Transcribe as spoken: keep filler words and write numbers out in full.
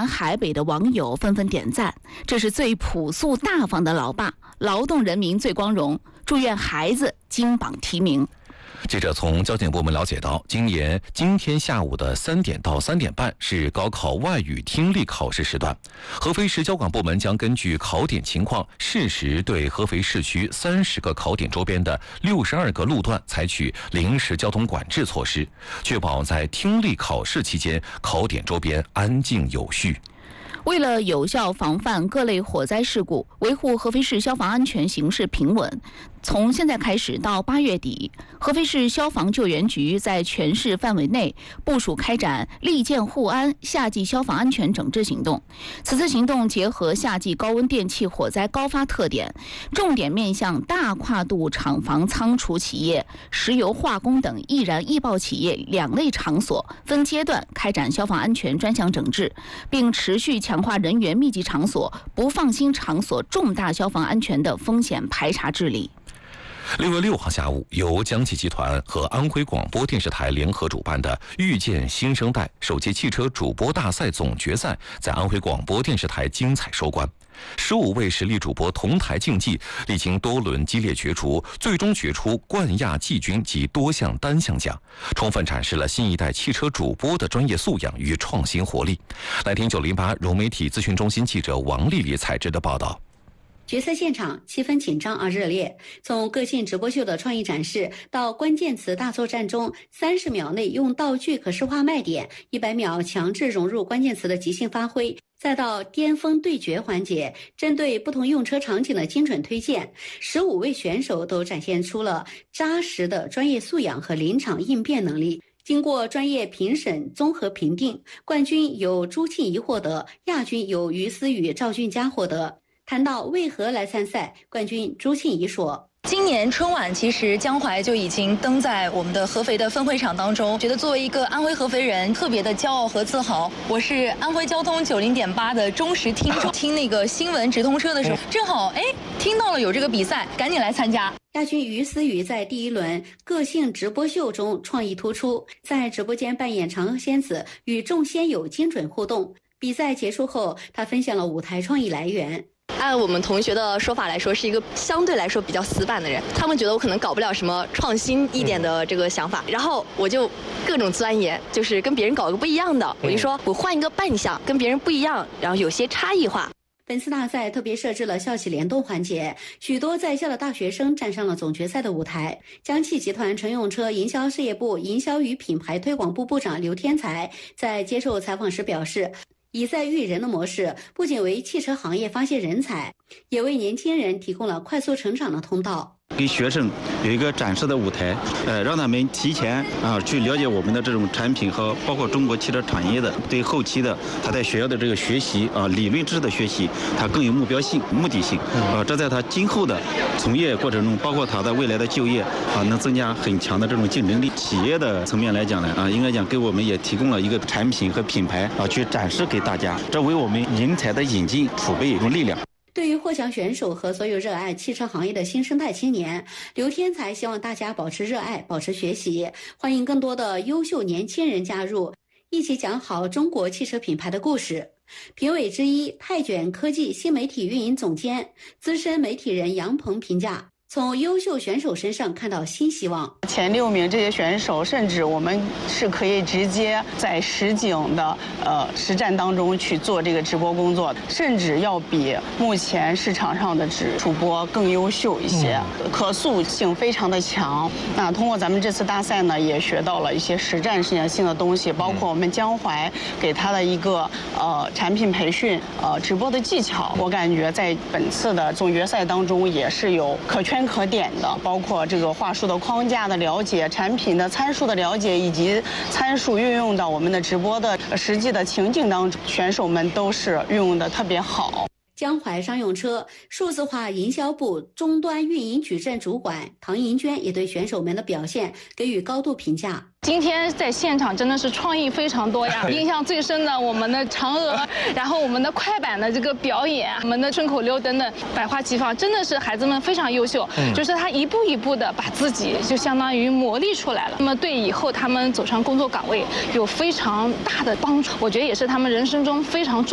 南海北的网友纷纷点赞，这是最朴素大方的老爸，劳动人民最光荣，祝愿孩子金榜题名。 记者从交警部门了解到，今年今天下午的三点到三点半是高考外语听力考试时段。合肥市交管部门将根据考点情况，适时对合肥市区三十个考点周边的六十二个路段采取临时交通管制措施，确保在听力考试期间考点周边安静有序。 为了有效防范各类火灾事故，维护合肥市消防安全形势平稳，从现在开始到八月底，合肥市消防救援局在全市范围内部署开展利剑护安夏季消防安全整治行动。此次行动结合夏季高温电气火灾高发特点，重点面向大跨度厂房仓储企业、石油化工等易燃易爆企业两类场所，分阶段开展消防安全专项整治，并持续强化人员密集场所、不放心场所重大消防安全的风险排查治理。 六月六号下午，由江汽集团和安徽广播电视台联合主办的“遇见新生代”首届汽车主播大赛总决赛在安徽广播电视台精彩收官。十五位实力主播同台竞技，历经多轮激烈角逐，最终决出冠亚季军及多项单项奖，充分展示了新一代汽车主播的专业素养与创新活力。来听九零八融媒体资讯中心记者王丽丽采制的报道。 决赛现场气氛紧张而热烈，从个性直播秀的创意展示到关键词大作战中三十秒内用道具可视化卖点，一百秒强制融入关键词的即兴发挥，再到巅峰对决环节，针对不同用车场景的精准推荐，十五位选手都展现出了扎实的专业素养和临场应变能力。经过专业评审综合评定，冠军由朱庆怡获得，亚军由于思雨、赵俊佳获得。谈到为何来参赛，冠军朱庆怡说： 今年春晚其实江淮就已经登在我们的合肥的分会场当中，觉得作为一个安徽合肥人特别的骄傲和自豪。我是安徽交通九零点八的忠实听众，听那个新闻直通车的时候，正好哎听到了有这个比赛，赶紧来参加。 亚军于思雨在第一轮个性直播秀中创意突出，在直播间扮演嫦娥仙子，与众仙友精准互动。比赛结束后，他分享了舞台创意来源。 按我们同学的说法来说，是一个相对来说比较死板的人，他们觉得我可能搞不了什么创新一点的这个想法，然后我就各种钻研，就是跟别人搞个不一样的，我就说我换一个扮相，跟别人不一样，然后有些差异化。 本次大赛特别设置了校企联动环节，许多在校的大学生站上了总决赛的舞台。江汽集团乘用车营销事业部营销与品牌推广部部长刘天才在接受采访时表示，以赛育人的模式不仅为汽车行业发现人才，也为年轻人提供了快速成长的通道。 给学生有一个展示的舞台，呃，让他们提前啊去了解我们的这种产品和包括中国汽车产业的，对后期的他在学校的这个学习啊理论知识的学习，他更有目标性、目的性啊，这在他今后的从业过程中，包括他的未来的就业啊，能增加很强的这种竞争力。企业的层面来讲呢，啊，应该讲给我们也提供了一个产品和品牌啊，去展示给大家，这为我们人才的引进储备一种力量。 对于获奖选手和所有热爱汽车行业的新生代青年，刘天才希望大家保持热爱，保持学习，欢迎更多的优秀年轻人加入，一起讲好中国汽车品牌的故事。评委之一，泰卷科技新媒体运营总监、资深媒体人杨鹏评价，从优秀选手身上看到新希望。 前六名这些选手，甚至我们是可以直接在实景的呃实战当中去做这个直播工作，甚至要比目前市场上的直主播更优秀一些，可塑性非常的强。那通过咱们这次大赛呢，也学到了一些实战性的东西，包括我们江淮给他的一个呃产品培训、呃直播的技巧。我感觉在本次的总决赛当中也是有可圈可点的，包括这个话术的框架的了解、产品的参数的了解，以及参数运用到我们的直播的实际的情境当中，选手们都是运用的特别好。 江淮商用车数字化营销部终端运营矩阵主管唐银娟也对选手们的表现给予高度评价。 今天在现场真的是创意非常多呀，印象最深的我们的嫦娥，然后我们的快板的这个表演，我们的顺口溜等等，百花齐放，真的是孩子们非常优秀，嗯、就是他一步一步的把自己就相当于磨砺出来了，那么对以后他们走上工作岗位有非常大的帮助，我觉得也是他们人生中非常重